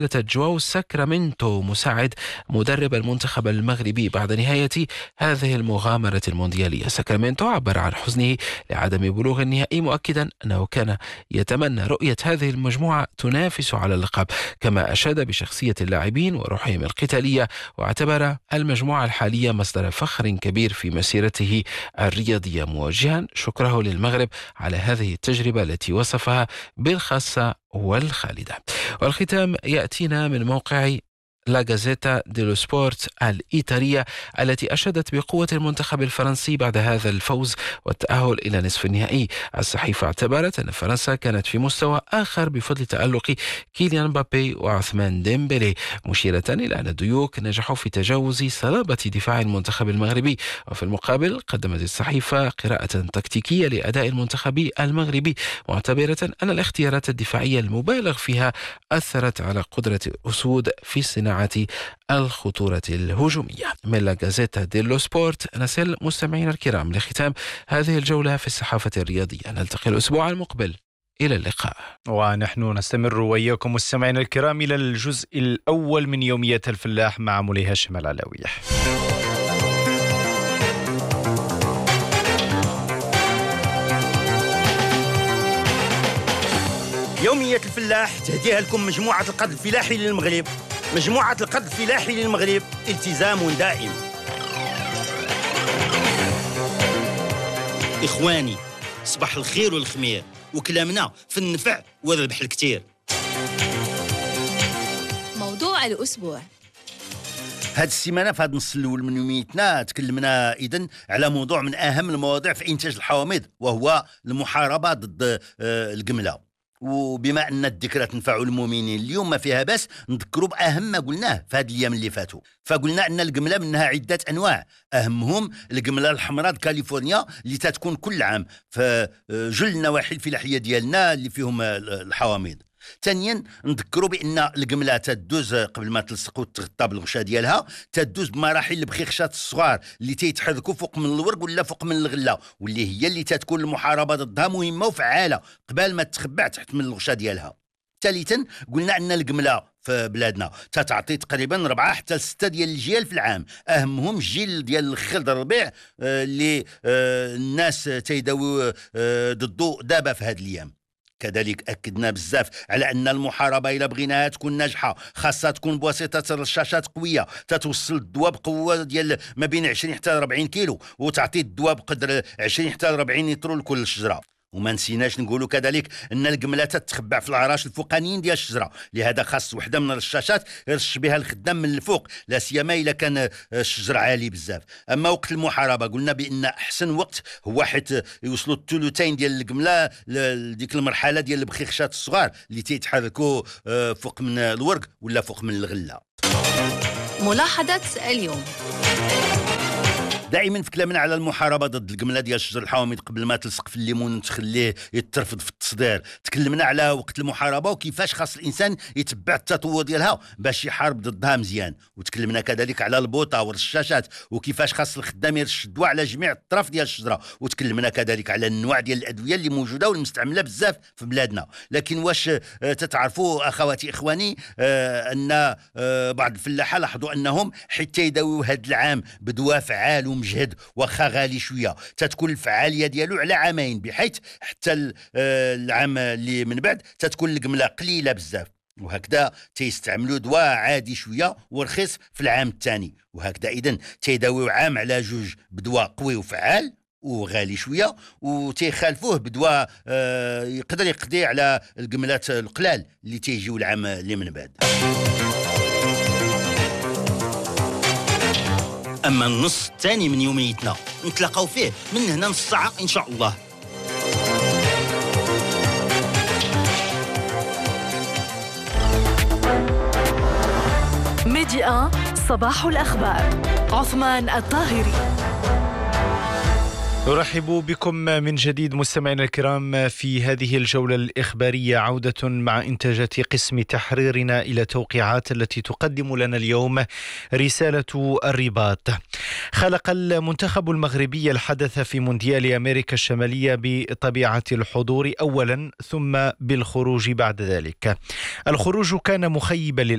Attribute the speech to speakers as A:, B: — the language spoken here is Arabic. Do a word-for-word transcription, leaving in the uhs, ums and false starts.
A: جواو ساكرامنتو مساعد مدرب المنتخب المغربي بعد نهاية هذه المغامرة المونديالية. ساكرامنتو عبر عن حزنه لعدم بلوغ النهائي، مؤكدا أنه كان يتمنى رؤية هذه المجموعة تنافس على اللقب، كما أشاد بشخصية اللاعبين وروحهم القتالية، واعتبر المجموعة الحالية مصدر فخر كبير في مسيرته الرياضية، موجها شكره للمغرب على هذه التجربة التي وصفها بالخاصة والخالدة. والختام يأتينا من موقع لا غازيتا ديلو سبورت الإيطالية التي أشادت بقوة المنتخب الفرنسي بعد هذا الفوز والتأهل إلى نصف النهائي. الصحيفة اعتبرت أن فرنسا كانت في مستوى آخر بفضل تألق كيليان مبابي وعثمان ديمبلي، مشيرة إلى أن الديوك نجحوا في تجاوز صلابة دفاع المنتخب المغربي. وفي المقابل قدمت الصحيفة قراءة تكتيكية لأداء المنتخب المغربي، معتبرة أن الاختيارات الدفاعية المبالغ فيها أثرت على قدرة الأسود في صناعة الخطورة الهجومية. من لا غازيتا ديلو سبورت نصل مستمعينا الكرام لختام هذه الجولة في الصحافة الرياضية. نلتقي الأسبوع المقبل، إلى اللقاء.
B: ونحن نستمر وإياكم مستمعينا الكرام إلى الجزء الأول من يومية الفلاح مع مولاي هاشم العلوي.
C: يومية الفلاح تهديها لكم مجموعة القد الفلاحي للمغرب. مجموعة القد الفلاحي للمغرب، التزام دائم. إخواني، صباح الخير والخمير، وكلامنا في النفع والربح الكتير.
D: موضوع الأسبوع.
C: هاد السيمانة في هاد النص الأول من يوميتنا تكلمنا إذن على موضوع من أهم المواضيع في إنتاج الحوامض، وهو المحاربة ضد القملة. وبما أن الذكرى تنفع المؤمنين، اليوم ما فيها بس نذكروا بأهم ما قلناه في هذه الأيام اللي فاتوا. فقلنا أن القملة منها عدة أنواع، أهمهم القملة الحمراء كاليفورنيا اللي تتكون كل عام في جل النواحي الفلاحية ديالنا اللي فيهم الحوامض. ثانيا نذكروا بان القمله تدوز قبل ما تلصق وتغطى بالغشاء ديالها، تدوز بمراحل البخيخشات الصغار اللي تيتحركوا فوق من الورق ولا فوق من الغله، واللي هي اللي تتكون المحاربه ضدها مهمه وفعاله قبل ما تخبع تحت من الغشاء ديالها. ثالثا قلنا ان القمله في بلادنا تتعطي تقريبا أربعة حتى ستة ديال الجيال في العام، اهمهم الجيل ديال الخلد الربيع اللي الناس تيداويو ضده دابا في هذه الايام. كذلك أكدنا بزاف على أن المحاربة إلا بغيناها تكون ناجحة خاصها تكون بواسطة رشاشات قوية تتوصل الدواء بقوة ديال ما بين عشرين حتى أربعين كيلو، وتعطي الدواء بقدر عشرين حتى أربعين لتر لكل شجرة. وما نسيناش نقولوا كذلك ان القمله تتخبع في العراش الفوقانيين ديال الشجره، لهذا خاص وحده من الرشاشات يرش بها الخدام من الفوق، لا سيما الا كان الشجر عالي بزاف. اما وقت المحاربه قلنا بان احسن وقت هو حيت يوصلوا الثلثين ديال القمله لديك المرحله ديال البخيخشات الصغار اللي تيتحركوا فوق من الورق ولا فوق من الغله.
D: ملاحظه اليوم.
C: دائما في كلامنا على المحاربه ضد القمله ديال شجر الحوامض قبل ما تلصق في الليمون وتخليه يترفض في التصدير، تكلمنا على وقت المحاربه وكيفاش خاص الانسان يتبع التطور ديالها باش يحارب ضدها مزيان، وتكلمنا كذلك على البوطه والرشاشات وكيفاش خاص الخدام يرش الدواء على جميع الطرف ديال الشجره، وتكلمنا كذلك على النوع ديال الادويه اللي موجوده والمستعمله بزاف في بلادنا. لكن واش تتعرفوا اخواتي اخواني ان بعض الفلاحه لاحظوا انهم حتى يداويو هذا العام بدواء فعال مجهد واخا غالي شويه تتكون الفعاليه ديالو على عامين، بحيث حتى العام اللي من بعد تتكون القمله قليله بزاف، وهكذا تيستعملوا دواء عادي شويه ورخيص في العام الثاني، وهكذا اذا تيداويو عام على جوج بدواء قوي وفعال وغالي شويه، وتيخالفوه بدواء آه يقدر يقضي على القملات القلال اللي تيجيو العام اللي من بعد. أما النص الثاني من يوميتنا نتلاقاو فيه من هنا نص ساعة إن شاء الله.
E: ميديا صباح الأخبار، عثمان الطاهري.
B: نرحب بكم من جديد مستمعينا الكرام في هذه الجولة الإخبارية، عودة مع إنتاجات قسم تحريرنا إلى توقيعات التي تقدم لنا اليوم رسالة الرباط. خلق المنتخب المغربي الحدث في مونديال أمريكا الشمالية بطبيعة الحضور أولا ثم بالخروج بعد ذلك. الخروج كان مخيبا للأمل